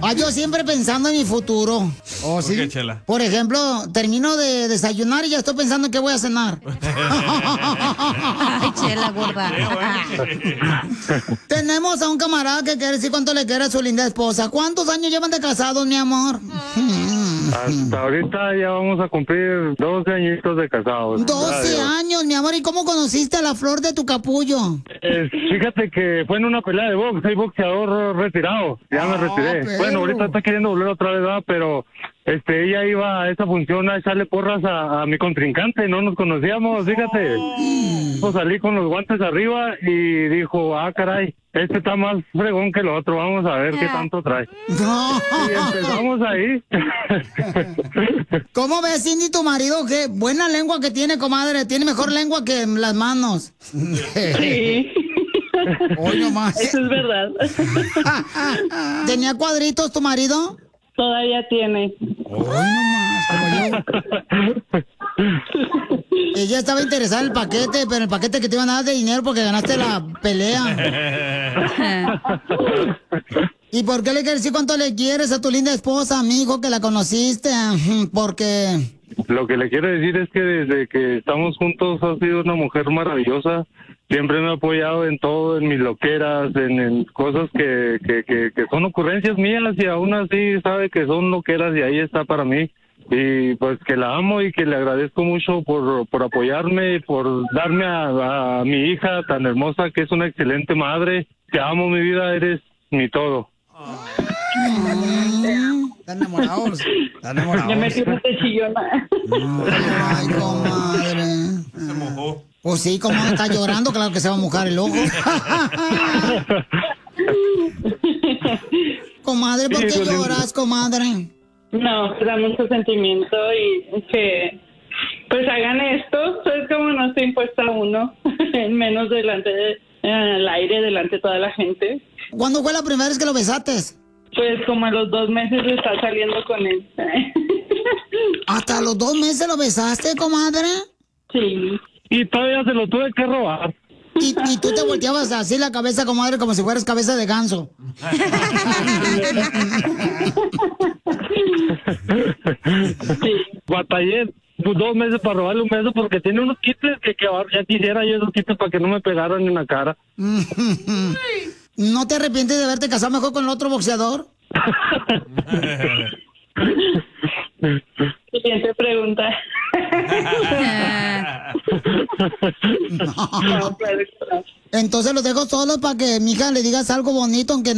Yo siempre pensando en mi futuro. ¿Por qué, Chela? Por ejemplo, termino de desayunar y ya estoy pensando en qué voy a cenar. Ay, Chela, gorda. Tenemos a un camarada que quiere decir cuánto le quiere a su linda esposa. ¿Cuántos años llevan de casados, mi amor? Hasta ahorita ya vamos a cumplir 12 añitos de casados. 12 años, mi amor. ¿Y cómo conociste a la flor de tu capullo? Fíjate que fue en una pelea de box. Soy boxeador retirado. Ya me retiré. Pero... Bueno, ahorita está queriendo volver otra vez, ¿verdad? Pero ella iba a esa función a echarle porras a mi contrincante. No nos conocíamos, fíjate. Pues salí con los guantes arriba y dijo, caray, este está más fregón que el otro. Vamos a ver qué tanto trae. Y empezamos ahí. ¿Cómo ves, Cindy, tu marido? Qué buena lengua que tiene, comadre. Tiene mejor lengua que las manos. Sí. Hoy nomás. Eso es verdad. ¿Tenía cuadritos tu marido? Todavía tiene. Hoy nomás, como yo. Ella estaba interesada en el paquete, pero el paquete que te iban a dar de dinero porque ganaste la pelea. ¿Y por qué le quieres decir cuánto le quieres a tu linda esposa, amigo, que la conociste? Porque... Lo que le quiero decir es que desde que estamos juntos ha sido una mujer maravillosa. Siempre me ha apoyado en todo, en mis loqueras, en cosas que son ocurrencias mías y aún así sabe que son loqueras y ahí está para mí. Y pues que la amo y que le agradezco mucho por apoyarme y por darme a mi hija tan hermosa que es una excelente madre. Te amo, mi vida, eres mi todo. Están enamorados. Ya me tienes de chillona. Ay, comadre. Se mojó. Pues sí, como está llorando, claro que se va a mojar el ojo. Comadre, ¿por qué lloras, comadre? No, da mucho sentimiento y que pues hagan esto, es como no está impuesta a uno, menos al aire, delante de toda la gente. ¿Cuándo fue la primera vez que lo besaste? Pues como a los 2 meses de estar saliendo con él. ¿Hasta los 2 meses lo besaste, comadre? Sí. Y todavía se lo tuve que robar. Y tú te volteabas así la cabeza, comadre, como si fueras cabeza de ganso. Sí. Batallé 2 meses para robarle un beso porque tiene unos quites que ya quisiera yo esos quites para que no me pegaran en la cara. ¿No te arrepientes de haberte casado mejor con el otro boxeador? Siguiente pregunta. No. Entonces los dejo solos para que mi hija le digas algo bonito, aunque